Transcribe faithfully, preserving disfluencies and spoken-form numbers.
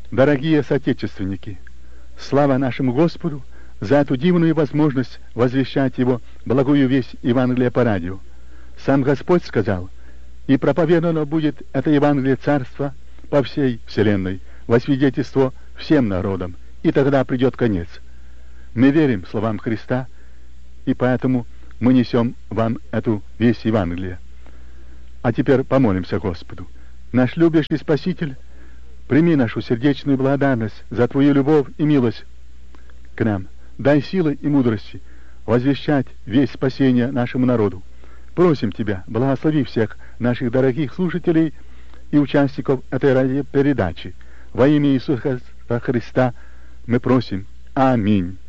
Дорогие соотечественники, слава нашему Господу за эту дивную возможность возвещать Его благую весть Евангелия по радио. Сам Господь сказал: «И проповедано будет это Евангелие Царства по всей вселенной, во свидетельство всем народам, и тогда придет конец». Мы верим словам Христа, и поэтому мы несем вам эту весть Евангелия. А теперь помолимся Господу. Наш любящий Спаситель, прими нашу сердечную благодарность за Твою любовь и милость к нам. Дай силы и мудрости возвещать весть спасения нашему народу. Просим Тебя, благослови всех наших дорогих слушателей и участников этой радиопередачи. Во имя Иисуса Христа мы просим. Аминь.